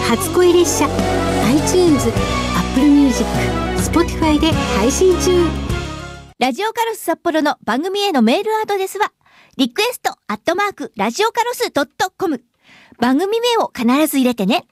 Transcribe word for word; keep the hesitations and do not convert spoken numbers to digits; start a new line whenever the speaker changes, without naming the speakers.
初恋列車 iTunes、Apple Music、Spotify で配信中。
ラジオカロス札幌の番組へのメールアドレスはリクエストアットマークラジオカロスドットコム。番組名を必ず入れてね。